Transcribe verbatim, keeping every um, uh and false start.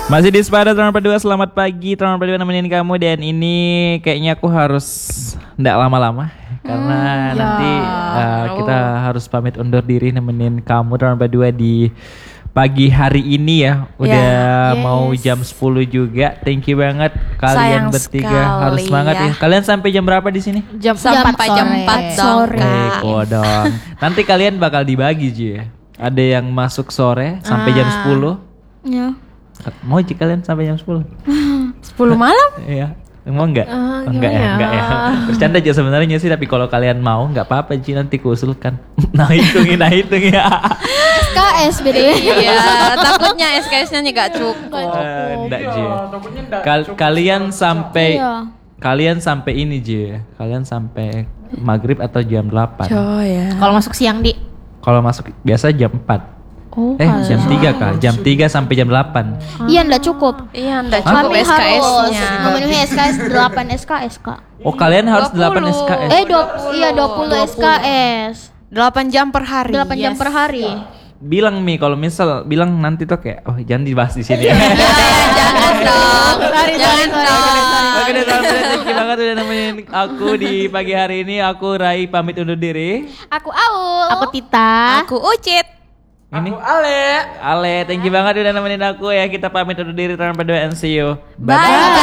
Masih di Sepada Teman Berdua, selamat pagi Teman Berdua nemenin kamu. Dan ini kayaknya aku harus ndak lama-lama karena Hmm, nanti ya. uh, kita Oh. harus pamit undur diri nemenin kamu Teman Berdua di pagi hari ini ya. Udah Ya, mau yes. jam sepuluh juga. Thank you banget kalian Sayang bertiga, sekali harus semangat ya. ya. Kalian sampai jam berapa di sini? Jam Sampai empat jam sore. empat dong, Sore. Eh, Kak. kodong. Nanti kalian bakal dibagi Ji ya. Ada yang masuk sore sampai jam Ah. sepuluh. Ya. Mau Ji kalian sampai jam sepuluh? sepuluh malam? Iya. Mau enggak? Ah, Oh, enggak ya, gimana enggak ya. ya? Bercanda aja sebenarnya sih, tapi kalau kalian mau enggak apa-apa Ji, nanti kuusulkan. Nah, hitungin, nah hitung ya. S K S B D W. Iya, takutnya S K S-nya nggak cukup. Eh, enggak Ji. Kal- kalian sampai Iya. kalian sampai ini Ji. Kalian sampai maghrib atau jam delapan. Oh ya. Kalau masuk siang di. Kalau masuk biasa jam empat. Oh, Eh, jam tiga Kak. Jam tiga sampai jam delapan. Iya, enggak cukup. Iya, enggak Hah? cukup Kami S K harus S-nya. memenuhi S K S delapan S K S, Kak. Oh, kalian harus dua puluh. delapan S K S. Eh, dua puluh, iya dua puluh S K S. delapan jam per hari. delapan jam Yes. per hari. Bilang Mi kalau misal bilang nanti tuh kayak oh jangan dibahas di sini ya. Jangan dong. Jangan dong. Oke deh teman-teman, thank you banget udah nemenin aku di pagi hari ini. Aku Rai pamit undur diri. Aku Aul. Aku Tita. Aku Ucit. Ini Ale. Ale, thank you banget udah nemenin aku ya. Kita pamit undur diri teman berdua and see you. Bye. Bye.